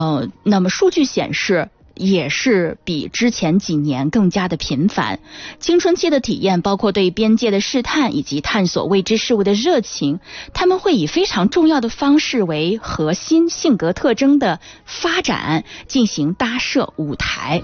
那么数据显示也是比之前几年更加的频繁。青春期的体验包括对边界的试探以及探索未知事物的热情，他们会以非常重要的方式为核心性格特征的发展进行搭设舞台。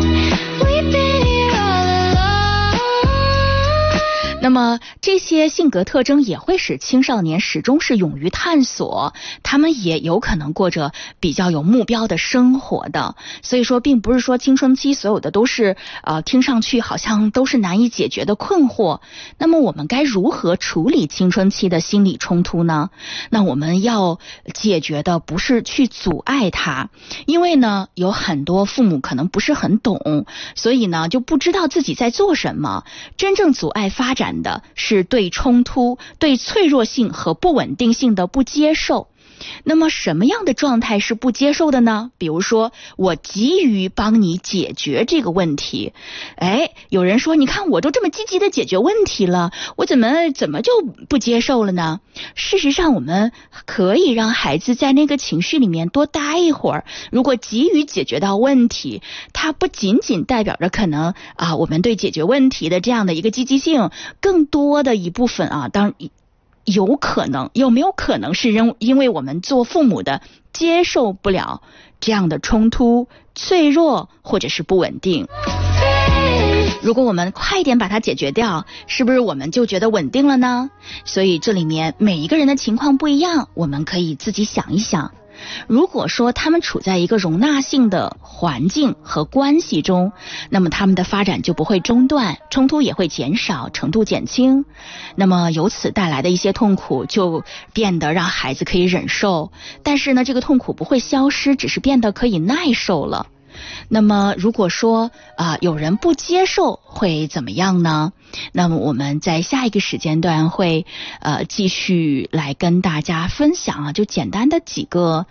那么这些性格特征也会使青少年始终是勇于探索，他们也有可能过着比较有目标的生活的。所以说并不是说青春期所有的都是听上去好像都是难以解决的困惑。那么我们该如何处理青春期的心理冲突呢？那我们要解决的不是去阻碍它，因为呢有很多父母可能不是很懂，所以呢就不知道自己在做什么。真正阻碍发展的是对冲突、对脆弱性和不稳定性的不接受。那么什么样的状态是不接受的呢？比如说我急于帮你解决这个问题，有人说你看我都这么积极的解决问题了，我怎么就不接受了呢？事实上我们可以让孩子在那个情绪里面多待一会儿。如果急于解决到问题，它不仅仅代表着可能我们对解决问题的这样的一个积极性，更多的一部分有可能有没有可能是因为我们做父母的接受不了这样的冲突、脆弱或者是不稳定。如果我们快一点把它解决掉，是不是我们就觉得稳定了呢？所以这里面每一个人的情况不一样，我们可以自己想一想。如果说他们处在一个容纳性的环境和关系中，那么他们的发展就不会中断，冲突也会减少，程度减轻。那么由此带来的一些痛苦就变得让孩子可以忍受，但是呢这个痛苦不会消失，只是变得可以耐受了。那么如果说有人不接受会怎么样呢？那么我们在下一个时间段会继续来跟大家分享就简单的几个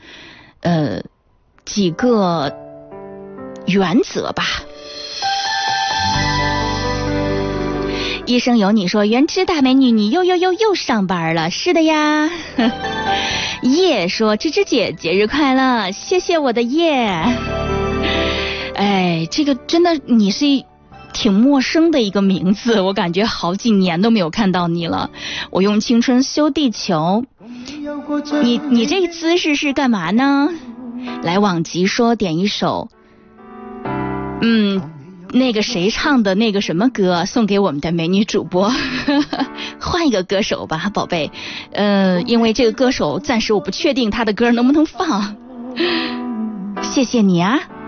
原则吧。一生有你说原汁大美女你又上班了。是的呀。叶说芝芝姐节日快乐，谢谢我的叶。这个真的你是挺陌生的一个名字，我感觉好几年都没有看到你了。我用青春修地球，你这个姿势是干嘛呢？来往吉说点一首那个谁唱的那个什么歌送给我们的美女主播。换一个歌手吧宝贝，因为这个歌手暂时我不确定他的歌能不能放。谢谢你啊。